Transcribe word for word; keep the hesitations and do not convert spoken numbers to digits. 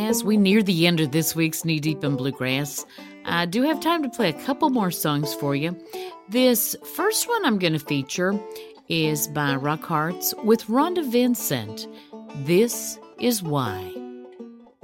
as we near the end of this week's Knee Deep in Bluegrass, I do have time to play a couple more songs for you. This first one I'm going to feature is by Rock Hearts with Rhonda Vincent. This is Why.